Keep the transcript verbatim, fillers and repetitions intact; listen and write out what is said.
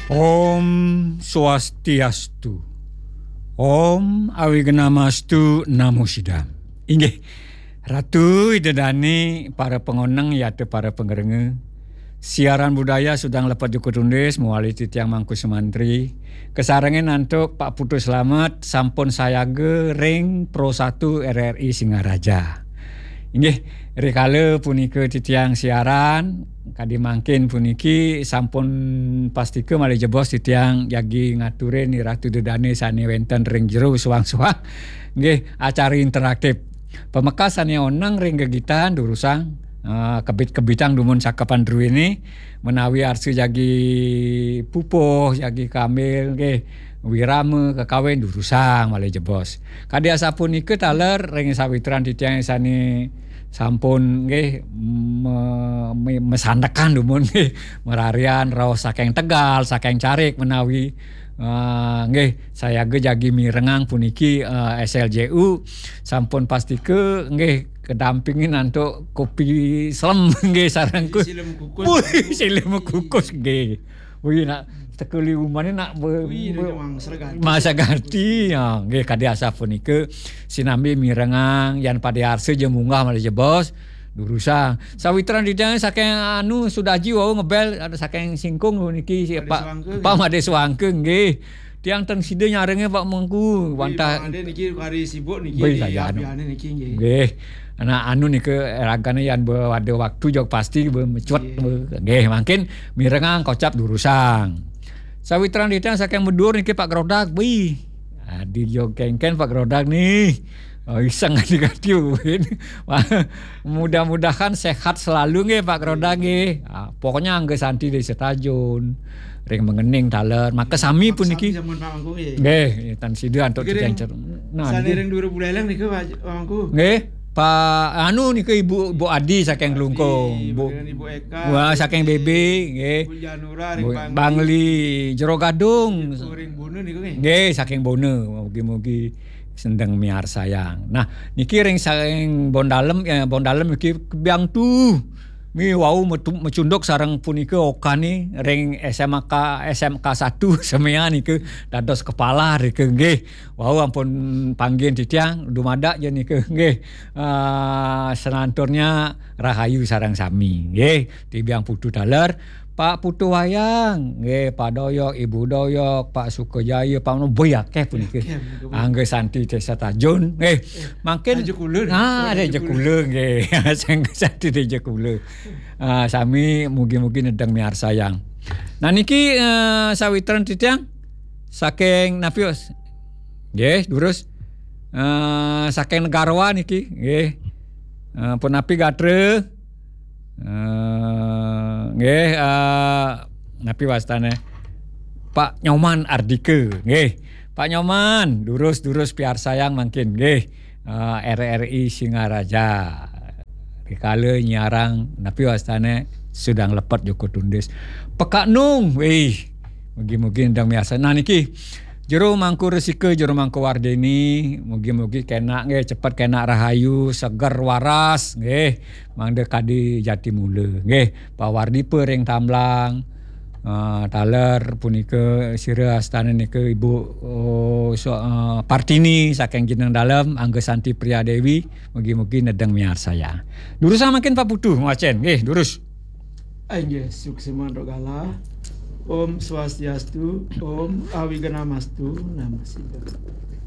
Om Swastiastu. Om Awigenamastu Namo Sidam. Inggih, Ratu Idedani, para pengoneng yaitu para pengerenge. Siaran budaya sudah lepat joko tulis melalui titiang Mangku Sumantri. Kesarengen nantuk Pak Putu Slamet sampun sayage ring Pro satu R R I Singaraja. Inggih, rikala punika titiang siaran kadi mangkin puniki sampun pastike malih jebos titiang yagi ngature ni Ratu Dedane sane wenten ring jero suwang-suwang. Nggih, acara interaktif. Pemekas sane oneng ring gegitan durusang uh, kebit-kebitang dumun sakapan dru ini menawi arsu jagi pupuh jagi kamil nggih wirame kekawin durusang malih jebos. Kadi asapunika taler ring sawitran titiang sane sampun nggih me, me, mesandekan dumun nggih merarian raos saking Tegal, saking Carik menawi uh, nggih saya ge jagi mirengang puniki uh, S L J U sampun pastike nggih kedampingin nantuk kopi slem nggih sareng silem kukus. Wih, silem kukus nggih. Wih nak tekeli umane nak be, Wih, be, be, masa ganti ya nggih kadi asa punike sinambi mirengang yan pade arse je munggah malih jebos durusang sawitran didang saking anu sudaji wau ngebel ada saking singkung niki si Pak Pak Made Suangkeung nggih tiang ten side nyarenge Pak Mengku wantah ade niki kari sibuk niki apiane niki nggih ana anu niki ragane yan ada waktu jog pasti be mecuat nggih mangkin mirengang kocap durusang. Sawitran ditang saking medur niki Pak Grodak, wih, adi jog kengken Pak Grodak nih, oh, iseng adi-adi mudah-mudahan sehat selalu nggih Pak Grodak nggih. Ah, pokoknya angge santi di setajun, ring mengening taler, maka sami pun niki. Nggih, tan sida antuk dicencer. Nah, sane ring dua ribu leleng niki Pak Mangku. Nggih. Pak anu niki Ibu Ibu Adi saking Glungkung, Bu Ibu Eka. Wah saking Bebe nggih. Bu Janura ring Bangli. Bangli Jero Gadung. Ring Bone niku nggih. Nggih saking Bone, mugi-mugi sendeng miar sayang. Nah, niki ring saking Bondalem ya Bondalem niki kebiang tuh. Mi wau mecunduk sareng punika okane ring S M K S M K satu semea niku dados kepala rike nggih. Wau ampun panggih titiang dumada je niku nggih. Uh, senanturnya rahayu sareng sami nggih. Tibiang Putu daler Pak Putu Wayang, nggih Pak Doyok, Ibu Doyok, Pak Sukojaya, Pak Boy akeh puniki. Angge santi desa Tajun, nggih. Mangkin ah ada jekule nggih. Sing santi de jekule. Ah sami mugi-mugi nedeng miar sayang. Nah niki uh, sawitran titiang saking Nafius. Nggih, durus uh, saking Negarwa niki, nggih. Uh, pun api gatre Uh, nggih uh, napi wastane Pak Nyoman Ardike nggih Pak Nyoman durus-durus piar sayang mangkin nggih uh, R R I Singaraja rikale nyarang napi wastane sudang lepet Joko Tundis Pekak Nung wih mugi-mugi ndang biasa nah niki jero Mangku Resike jero Mangku Wardeni mugi-mugi kena nggih cepet kena rahayu seger waras nggih mangde kadi Jatimule nggih Pak Wardi pering Tamblang uh, taler punika sira astana nika Ibu uh, so, uh, Partini saking jeneng dalem Angge Santi Priyadewi mugi-mugi nedeng miar saya durus makin Pak Putu ngacen nggih durus nggih sukses mandogala. Om Swastiastu, Om Awigenamastu Namo Sidam.